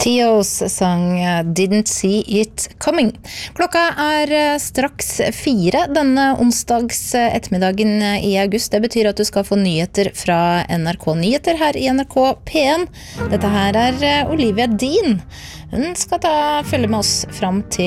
Tios sang Didn't See It Coming. Klokka straks 4 denne onsdags ettermiddagen i august. Det betyr at du skal få nyheter fra NRK Nyheter her i NRK P1. Dette her Olivia Dean. Hun skal følge med oss fram til